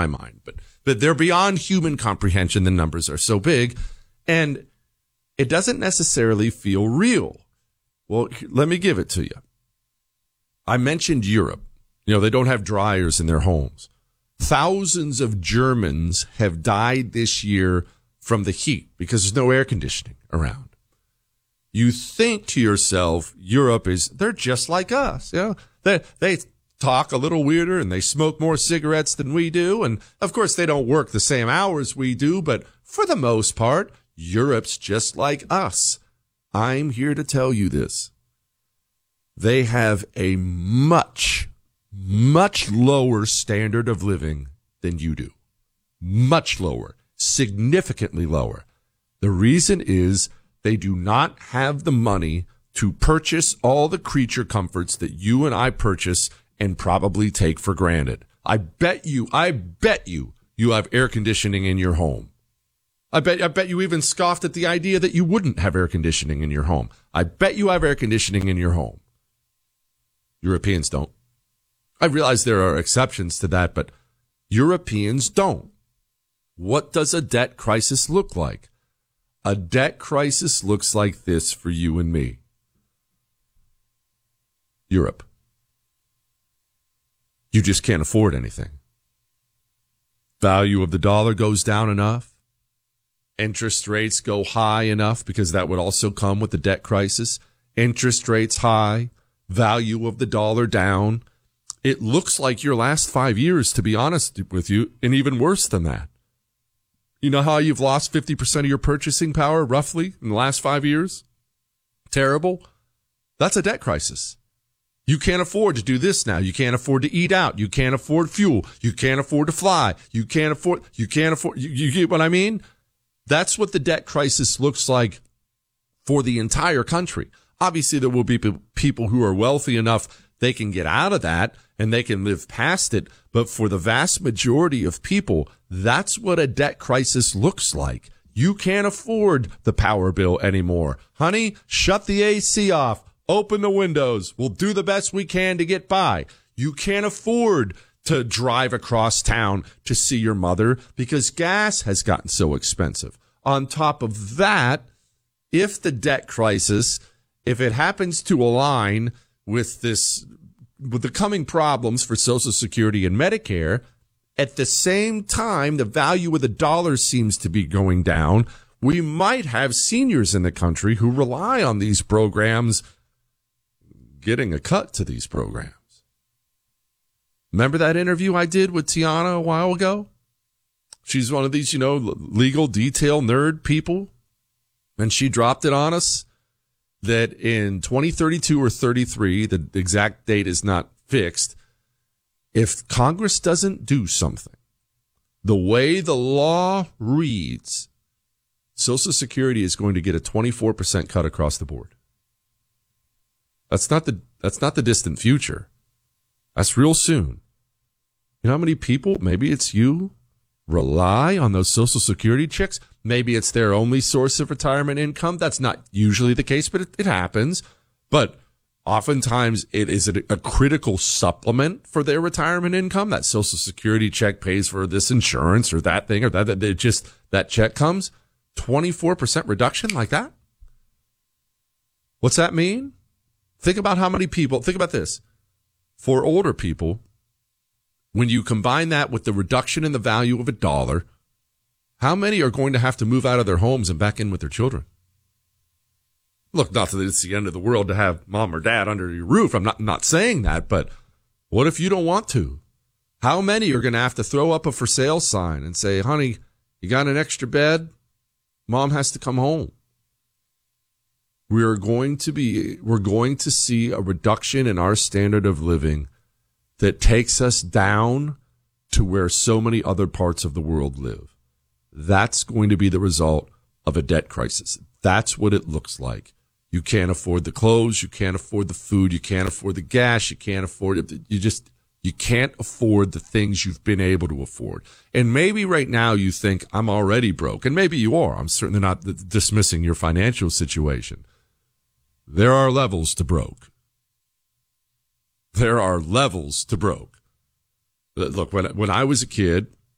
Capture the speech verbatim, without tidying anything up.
my mind. But, but they're beyond human comprehension. The numbers are so big. And it doesn't necessarily feel real. Well, let me give it to you. I mentioned Europe. You know, they don't have dryers in their homes. Thousands of Germans have died this year from the heat because there's no air conditioning around. You think to yourself, Europe is, they're just like us. You know, they, they talk a little weirder and they smoke more cigarettes than we do. And of course, they don't work the same hours we do. But for the most part, Europe's just like us. I'm here to tell you this. They have a much, much lower standard of living than you do. Much lower. Significantly lower. The reason is they do not have the money to purchase all the creature comforts that you and I purchase and probably take for granted. I bet you, I bet you, you have air conditioning in your home. I bet, I bet you even scoffed at the idea that you wouldn't have air conditioning in your home. I bet you have air conditioning in your home. Europeans don't. I realize there are exceptions to that, but Europeans don't. What does a debt crisis look like? A debt crisis looks like this for you and me. Europe. You just can't afford anything. Value of the dollar goes down enough. Interest rates go high enough because that would also come with the debt crisis. Interest rates high. Value of the dollar down. It looks like your last five years, to be honest with you, and even worse than that. You know how you've lost fifty percent of your purchasing power, roughly, in the last five years? Terrible. That's a debt crisis. You can't afford to do this now. You can't afford to eat out. You can't afford fuel. You can't afford to fly. You can't afford, you can't afford, you, you get what I mean? That's what the debt crisis looks like for the entire country. Obviously, there will be people who are wealthy enough they can get out of that and they can live past it. But for the vast majority of people, that's what a debt crisis looks like. You can't afford the power bill anymore. Honey, shut the A C off. Open the windows. We'll do the best we can to get by. You can't afford to drive across town to see your mother because gas has gotten so expensive. On top of that, if the debt crisis, if it happens to align with this, with the coming problems for Social Security and Medicare, at the same time, the value of the dollar seems to be going down. We might have seniors in the country who rely on these programs getting a cut to these programs. Remember that interview I did with Tiana a while ago? She's one of these, you know, legal detail nerd people. And she dropped it on us that in twenty thirty-two or thirty-three, the exact date is not fixed, if Congress doesn't do something, the way the law reads, Social Security is going to get a twenty-four percent cut across the board. That's not the, that's not the distant future. That's real soon. You know how many people, maybe it's you, rely on those Social Security checks? Maybe it's their only source of retirement income. That's not usually the case, but it, it happens. But oftentimes it is a, a critical supplement for their retirement income. That Social Security check pays for this insurance or that thing or that, that it just, that check comes. twenty-four percent reduction like that? What's that mean? Think about how many people, think about this. For older people, when you combine that with the reduction in the value of a dollar, how many are going to have to move out of their homes and back in with their children? Look, not that it's the end of the world to have mom or dad under your roof. I'm not, not saying that, but what if you don't want to? How many are going to have to throw up a for sale sign and say, honey, you got an extra bed? Mom has to come home. We're going to be, we're going to see a reduction in our standard of living that takes us down to where so many other parts of the world live. That's going to be the result of a debt crisis. That's what it looks like. You can't afford the clothes. You can't afford the food. You can't afford the gas. You can't afford it. You just, you can't afford the things you've been able to afford. And maybe right now you think I'm already broke. And maybe you are. I'm certainly not dismissing your financial situation. There are levels to broke. There are levels to broke. Look, when when I was a kid,